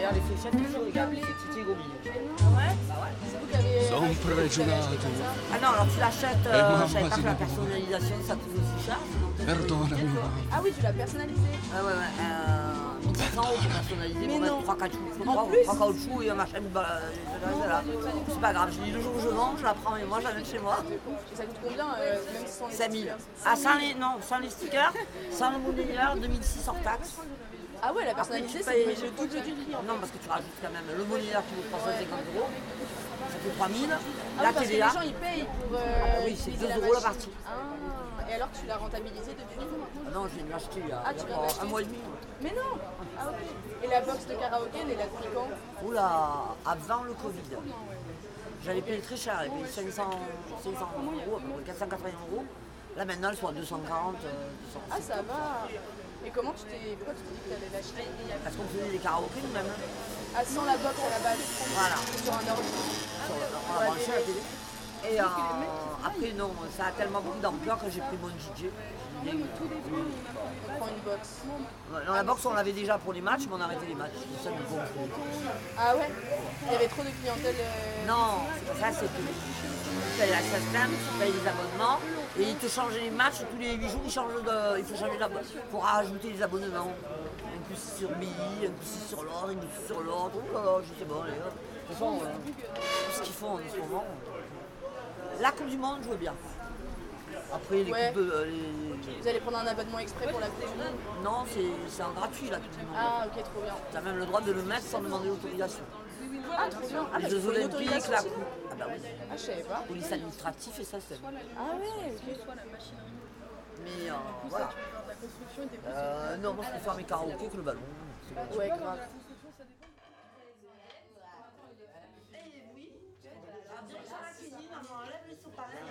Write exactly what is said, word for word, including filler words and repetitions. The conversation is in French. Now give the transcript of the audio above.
D'ailleurs, les fléchettes, c'est chaud, les gars, c'est Titi et Gobi. Ah ouais? Bah ouais. C'est vous qui avez. Sempre vous avez acheté ragionato. comme ça. Ah non, alors tu l'achètes, Eh, euh, mamma, je savais pas si que la non. personnalisation ça coûte aussi cher. sinon peut-être que- Perdonami, mamma. Ah oui, tu l'as personnalisé. Ah ouais, ouais, euh, mille cinq cents euros pour personnaliser, Mais pour mettre non. trois caoutchoucs, En trois, plus. trois caoutchoucs et un machin, bah, euh, là. C'est pas grave, je dis le jour où je vends, je la prends et moi je la mets chez moi. Et ça coûte combien, euh, même sans les cinq mille. stickers? Ah, sans les, non, sans les stickers, sans le monnayeur, deux mille six hors taxe. Ah ouais, la Après, personnalisée, tu c'est payes- le double du prix en fait. Non, parce que tu rajoutes quand même le monnayeur qui vaut trois cent cinquante euros, ça fait trois mille. Ah La oui, parce que les T V A, gens ils payent pour. Euh, Ah oui, c'est utiliser deux euros la machine. partie. Ah, et alors tu l'as rentabilisé depuis? ah non, j'ai acheté il y a, Ah, il y a tu viens pas d'acheter. un mois et demi. Mais non. Ah ok. Et la box de karaoké, elle est là depuis quand? Oula, avant le Covid. J'avais payé très cher, j'avais payé cinq cents, cinq cents euros, à peu près quatre cent quatre-vingts euros. Là maintenant, elles sont à deux cent quarante, euh, deux cents. Ah ça va. Et comment tu t'es. Pourquoi tu t'es dit que tu allais l'acheter? Parce qu'on faisait des karaokés nous-mêmes. Ah, sans la box à la base. Voilà. Sur un ordi. Sur- On l'a branché à la télé. Et euh, après, non, ça a tellement pris d'ampleur que j'ai pris mon D J. J'ai dit, On prend une box. Dans la box, on l'avait déjà pour les matchs, mais on a arrêté les matchs. C'est ça le bon. Ah ouais. Il y avait trop de clientèle. euh, Non, c'est pas ça, c'est que tu payes la système, tu payes les abonnements, et ils te changent les matchs tous les huit jours, ils changent de, il faut changer d'abonnement pour rajouter les abonnements. Un coup c'est sur B I, un coup c'est sur l'ordre, un coup c'est sur l'ordre, oh là là, je sais pas, les gars. De toute façon, euh, tout ce qu'ils font en ce moment. La Coupe du Monde jouait bien. Après, les Ouais. coupes de. euh, les- Vous allez prendre un abonnement exprès pour la Coupe du Monde? Non, c'est c'est en gratuit la Coupe du Monde. Ah ok, trop bien. Tu as même le droit de le mettre sans demander l'autorisation. Ah trop bien. Ah, Les bah, Jeux faut une Olympiques, autorisation la aussi. Coupe. Ah bah oui. Ah je savais pas. Police administrative et ça, c'est. Ah ouais, ok. Mais euh, voilà. Euh, non, moi je préfère mes karaokés que le ballon. Ouais, grave. Dans la cuisine, on enlève les sopalins